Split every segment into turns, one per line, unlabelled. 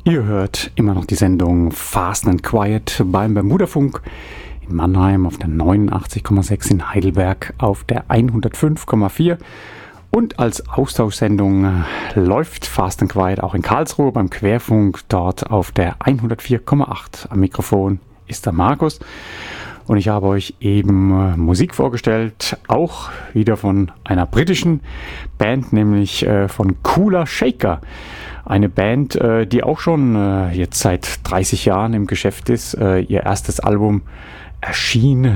Ihr hört immer noch die Sendung Fast and Quiet beim Bermudafunk in Mannheim auf der 89,6, in Heidelberg auf der 105,4 und als Austauschsendung läuft Fast and Quiet auch in Karlsruhe beim Querfunk, dort auf der 104,8. Am Mikrofon ist der Markus und ich habe euch eben Musik vorgestellt, auch wieder von einer britischen Band, nämlich von Kula Shaker. Eine Band, die auch schon jetzt seit 30 Jahren im Geschäft ist. Ihr erstes Album erschien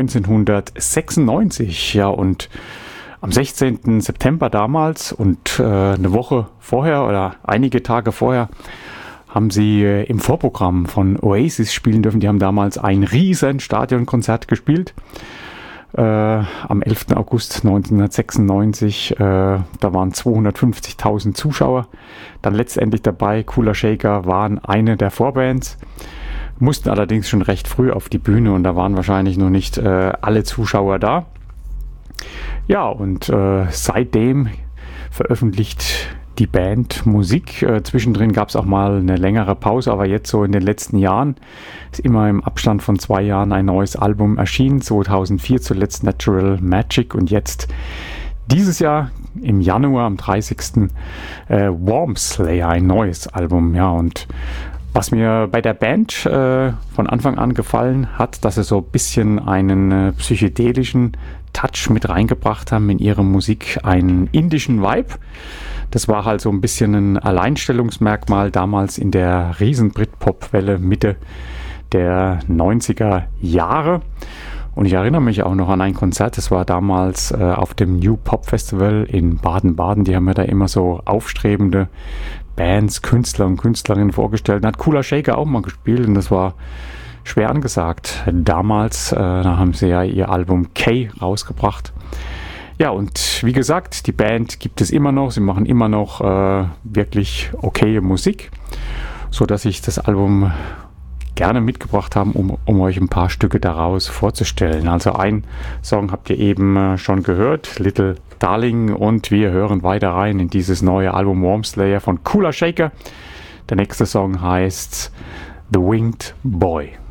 1996. Ja, und am 16. September damals und eine Woche vorher oder einige Tage vorher haben sie im Vorprogramm von Oasis spielen dürfen. Die haben damals ein riesen Stadionkonzert gespielt. Am 11. August 1996, da waren 250.000 Zuschauer dann letztendlich dabei. Kula Shaker waren eine der Vorbands, mussten allerdings schon recht früh auf die Bühne und da waren wahrscheinlich noch nicht alle Zuschauer da. Ja, und seitdem veröffentlicht die Band Musik. Zwischendrin gab es auch mal eine längere Pause, aber jetzt so in den letzten Jahren ist immer im Abstand von 2 Jahren ein neues Album erschienen. 2004 zuletzt Natural Magic und jetzt dieses Jahr im Januar am 30. Wormslayer, ein neues Album. Ja, und was mir bei der Band von Anfang an gefallen hat, dass sie so ein bisschen einen psychedelischen Touch mit reingebracht haben in ihre Musik, einen indischen Vibe. Das war halt so ein bisschen ein Alleinstellungsmerkmal damals in der riesen Britpop-Welle Mitte der 90er Jahre. Und ich erinnere mich auch noch an ein Konzert, das war damals auf dem New Pop Festival in Baden-Baden. Die haben ja da immer so aufstrebende Bands, Künstler und Künstlerinnen vorgestellt. Da hat Kula Shaker auch mal gespielt und das war schwer angesagt. Damals, da haben sie ja ihr Album K rausgebracht. Ja, und wie gesagt, die Band gibt es immer noch. Sie machen immer noch wirklich okaye Musik, sodass ich das Album gerne mitgebracht habe, um euch ein paar Stücke daraus vorzustellen. Also ein Song habt ihr eben schon gehört, Little Darling, und wir hören weiter rein in dieses neue Album Wormslayer von Kula Shaker. Der nächste Song heißt The Winged Boy.